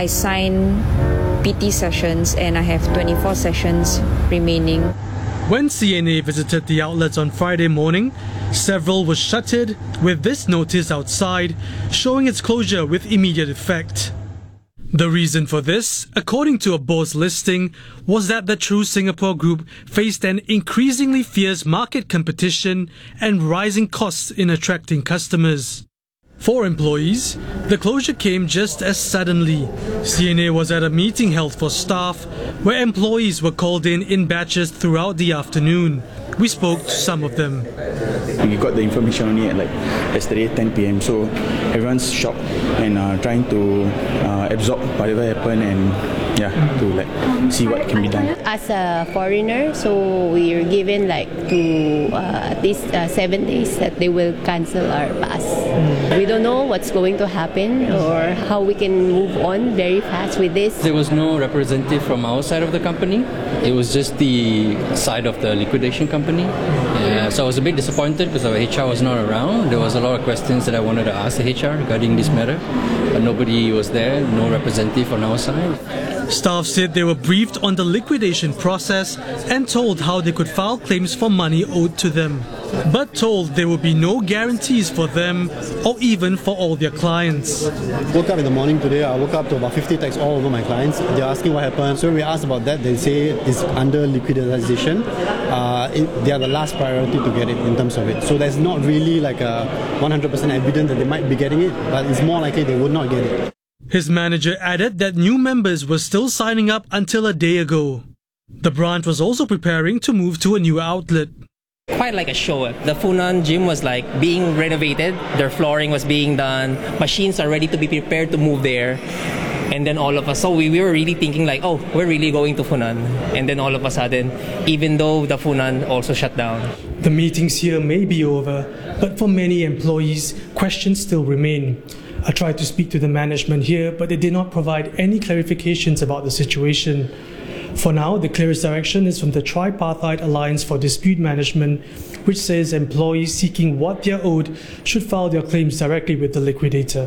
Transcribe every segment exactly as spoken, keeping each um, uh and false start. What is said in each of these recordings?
I sign P T sessions and I have twenty-four sessions remaining. When C N A visited the outlets on Friday morning, several were shuttered with this notice outside showing its closure with immediate effect. The reason for this, according to a board's listing, was that the True Singapore Group faced an increasingly fierce market competition and rising costs in attracting customers. For employees, the closure came just as suddenly. C N A was at a meeting held for staff where employees were called in in batches throughout the afternoon. We spoke to some of them. We got the information only at like yesterday ten p m so everyone's shocked and uh, trying to uh, absorb whatever happened and yeah, to like see what can be done. As a foreigner, so we are given like to uh, at least uh, seven days that they will cancel our pass. Mm. We don't know what's going to happen or how we can move on very fast with this. There was no representative from our side of the company. It was just the side of the liquidation company. Yeah, so I was a bit disappointed because our H R was not around. There was a lot of questions that I wanted to ask the H R regarding this matter, but nobody was there, no representative on our side. Staff said they were briefed on the liquidation process and told how they could file claims for money owed to them, but told there would be no guarantees for them or even for all their clients. Woke up in the morning today, I woke up to about fifty texts all over my clients. They're asking what happened. So when we asked about that, they say it's under liquidation. Uh, it, they are the last priority to get it in terms of it. So there's not really like a one hundred percent evidence that they might be getting it, but it's more likely they would not get it. His manager added that new members were still signing up until a day ago. The branch was also preparing to move to a new outlet. Quite like a show. The Funan gym was like being renovated, their flooring was being done, machines are ready to be prepared to move there. And then all of us, so we, we were really thinking like, oh, we're really going to Funan. And then all of a sudden, even though the Funan also shut down. The meetings here may be over, but for many employees, questions still remain. I tried to speak to the management here, but they did not provide any clarifications about the situation. For now, the clearest direction is from the Tripartite Alliance for Dispute Management, which says employees seeking what they are owed should file their claims directly with the liquidator.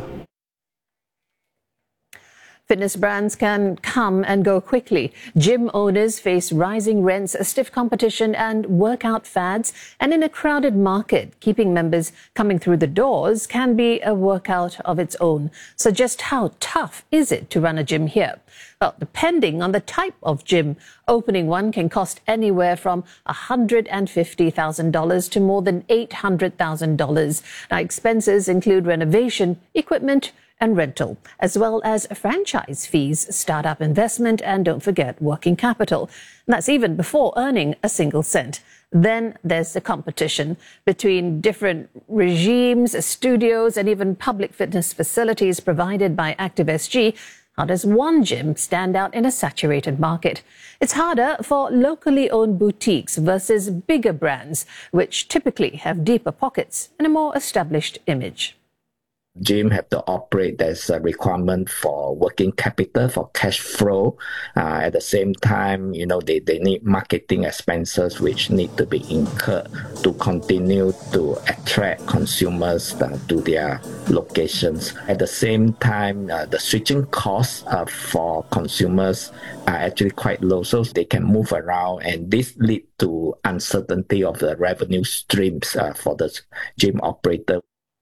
Fitness brands can come and go quickly. Gym owners face rising rents, stiff competition and workout fads. And in a crowded market, keeping members coming through the doors can be a workout of its own. So just how tough is it to run a gym here? Well, depending on the type of gym, opening one can cost anywhere from one hundred fifty thousand dollars to more than eight hundred thousand dollars. Now, expenses include renovation, equipment, and rental, as well as franchise fees, startup investment, and don't forget working capital. And that's even before earning a single cent. Then there's the competition between different regimes, studios, and even public fitness facilities provided by ActiveSG. How does one gym stand out in a saturated market? It's harder for locally owned boutiques versus bigger brands, which typically have deeper pockets and a more established image. Gym have to operate. There's a requirement for working capital, for cash flow. Uh, at the same time, you know, they, they need marketing expenses which need to be incurred to continue to attract consumers uh, to their locations. At the same time, uh, the switching costs uh, for consumers are actually quite low, so they can move around, and this leads to uncertainty of the revenue streams uh, for the gym operator.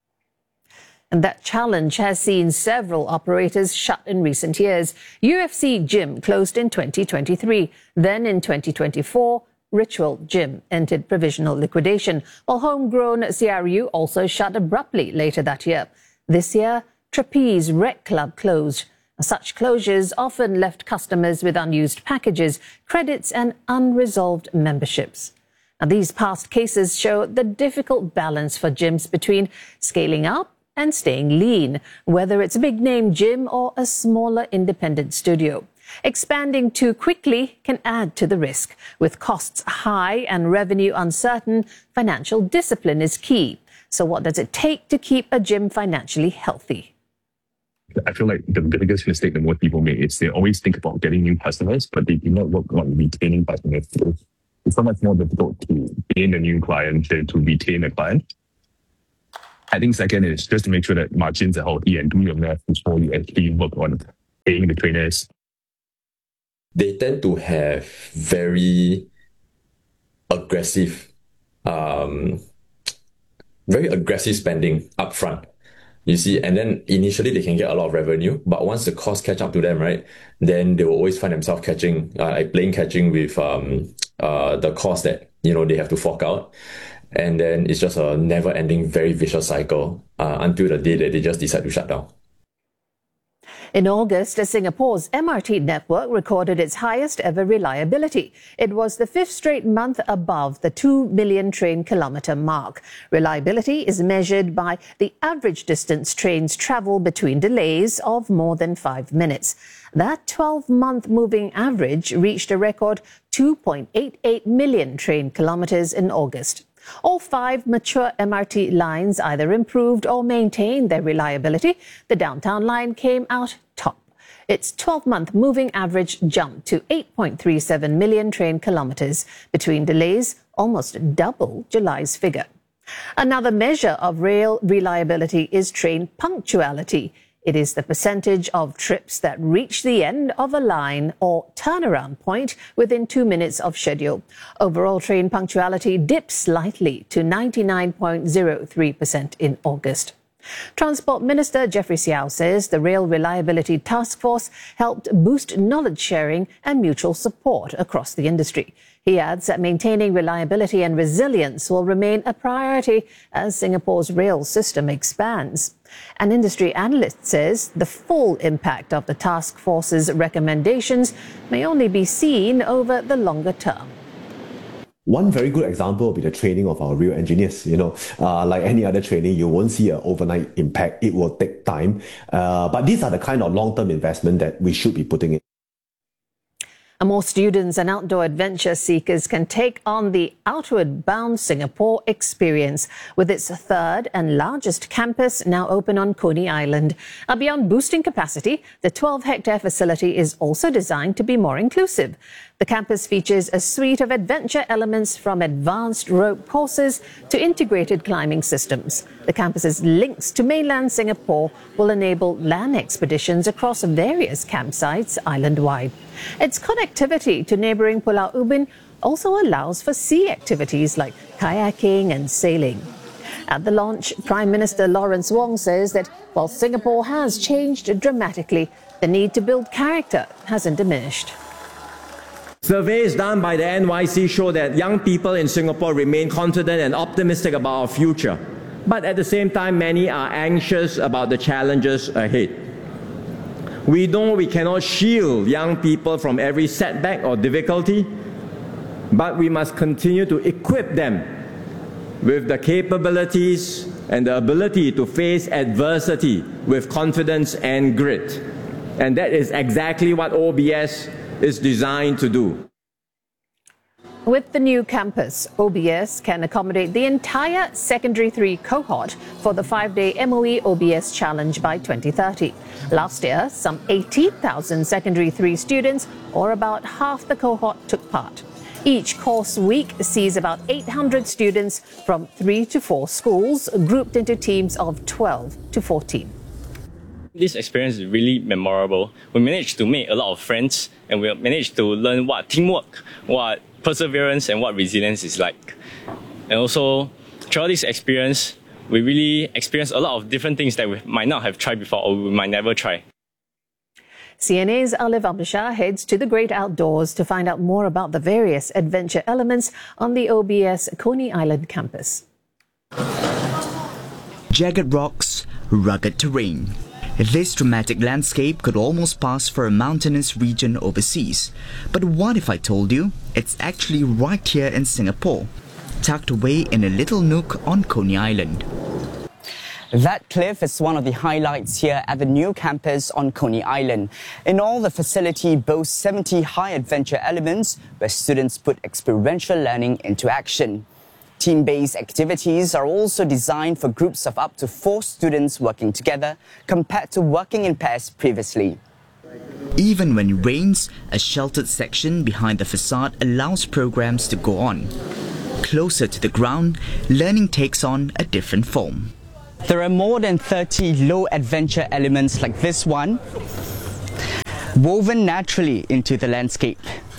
And that challenge has seen several operators shut in recent years. U F C Gym closed in twenty twenty-three. Then in twenty twenty-four, Ritual Gym entered provisional liquidation, while homegrown C R U also shut abruptly later that year. This year, Trapeze Rec Club closed. Such closures often left customers with unused packages, credits and unresolved memberships. Now, these past cases show the difficult balance for gyms between scaling up and staying lean, whether it's a big-name gym or a smaller independent studio. Expanding too quickly can add to the risk. With costs high and revenue uncertain, financial discipline is key. So what does it take to keep a gym financially healthy? I feel like the biggest mistake that most people make is they always think about getting new customers, but they do not work on retaining customers. It's so much more difficult to gain a new client than to retain a client. I think second is just to make sure that margins are healthy and do your math before you actually work on paying the trainers. They tend to have very aggressive, um, very aggressive spending upfront. You see, and then initially they can get a lot of revenue, but once the costs catch up to them, right, then they will always find themselves catching, uh, like playing catching with um, uh, the cost that, you know, they have to fork out. And then it's just a never-ending, very vicious cycle uh, until the day that they just decide to shut down. In August, Singapore's M R T network recorded its highest ever reliability. It was the fifth straight month above the two million train kilometre mark. Reliability is measured by the average distance trains travel between delays of more than five minutes. That twelve-month moving average reached a record two point eight eight million train kilometres in August. All five mature M R T lines either improved or maintained their reliability. The downtown line came out top. Its twelve-month moving average jumped to eight point three seven million train kilometres. Between delays, almost double July's figure. Another measure of rail reliability is train punctuality. It is the percentage of trips that reach the end of a line or turnaround point within two minutes of schedule. Overall train punctuality dipped slightly to ninety-nine point zero three percent in August. Transport Minister Jeffrey Siao says the Rail Reliability Task Force helped boost knowledge sharing and mutual support across the industry. He adds that maintaining reliability and resilience will remain a priority as Singapore's rail system expands. An industry analyst says the full impact of the task force's recommendations may only be seen over the longer term. One very good example will be the training of our rail engineers. You know, uh, like any other training, you won't see an overnight impact. It will take time. Uh, but these are the kind of long-term investment that we should be putting in. More students and outdoor adventure seekers can take on the Outward Bound Singapore experience with its third and largest campus now open on Coney Island. Uh, beyond boosting capacity, the twelve hectare facility is also designed to be more inclusive. The campus features a suite of adventure elements from advanced rope courses to integrated climbing systems. The campus's links to mainland Singapore will enable land expeditions across various campsites island-wide. Its connectivity to neighbouring Pulau Ubin also allows for sea activities like kayaking and sailing. At the launch, Prime Minister Lawrence Wong says that while Singapore has changed dramatically, the need to build character hasn't diminished. Surveys done by the N Y C show that young people in Singapore remain confident and optimistic about our future. But at the same time, many are anxious about the challenges ahead. We know we cannot shield young people from every setback or difficulty, but we must continue to equip them with the capabilities and the ability to face adversity with confidence and grit. And that is exactly what O B S is designed to do. With the new campus, O B S can accommodate the entire Secondary three cohort for the five-day M O E O B S Challenge by twenty thirty. Last year, some eighty thousand Secondary three students, or about half the cohort, took part. Each course week sees about eight hundred students from three to four schools, grouped into teams of twelve to fourteen. This experience is really memorable. We managed to make a lot of friends, and we managed to learn what teamwork, what perseverance, and what resilience is like. And also, throughout this experience, we really experienced a lot of different things that we might not have tried before or we might never try. C N A's Alif Abdishah heads to the great outdoors to find out more about the various adventure elements on the O B S Coney Island campus. Jagged rocks, rugged terrain. This dramatic landscape could almost pass for a mountainous region overseas. But what if I told you it's actually right here in Singapore, tucked away in a little nook on Coney Island? That cliff is one of the highlights here at the new campus on Coney Island. In all, the facility boasts seventy high-adventure elements where students put experiential learning into action. Team-based activities are also designed for groups of up to four students working together, compared to working in pairs previously. Even when it rains, a sheltered section behind the facade allows programs to go on. Closer to the ground, learning takes on a different form. There are more than thirty low-adventure elements like this one. woven naturally into the landscape.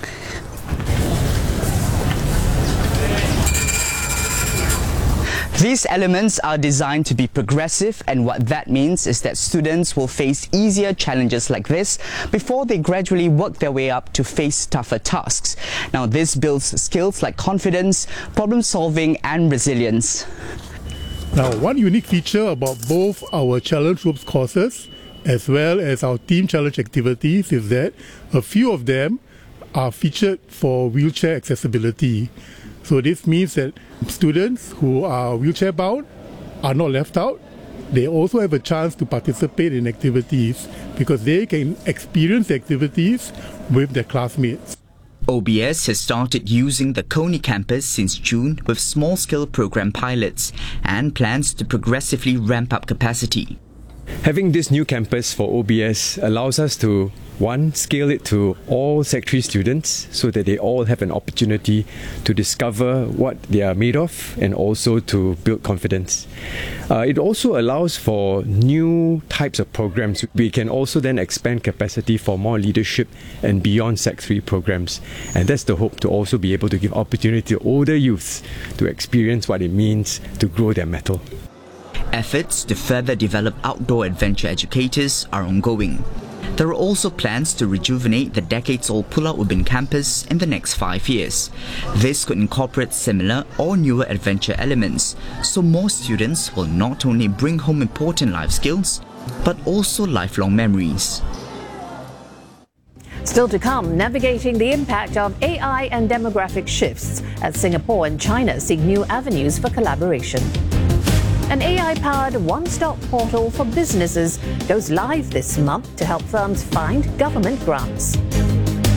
These elements are designed to be progressive, and what that means is that students will face easier challenges like this before they gradually work their way up to face tougher tasks. Now, this builds skills like confidence, problem solving and resilience. Now, one unique feature about both our Challenge Ropes courses as well as our Team Challenge activities is that a few of them are featured for wheelchair accessibility. So this means that students who are wheelchair bound are not left out. They also have a chance to participate in activities because they can experience the activities with their classmates. O B S has started using the Coney campus since June with small-scale program pilots and plans to progressively ramp up capacity. Having this new campus for O B S allows us to, one, scale it to all Sec three students so that they all have an opportunity to discover what they are made of and also to build confidence. Uh, it also allows for new types of programs. We can also then expand capacity for more leadership and beyond Sec three programs. And that's the hope, to also be able to give opportunity to older youths to experience what it means to grow their mettle. Efforts to further develop outdoor adventure educators are ongoing. There are also plans to rejuvenate the decades-old Pulau Ubin campus in the next five years. This could incorporate similar or newer adventure elements, so more students will not only bring home important life skills, but also lifelong memories. Still to come, navigating the impact of A I and demographic shifts as Singapore and China seek new avenues for collaboration. An A I-powered one-stop portal for businesses goes live this month to help firms find government grants.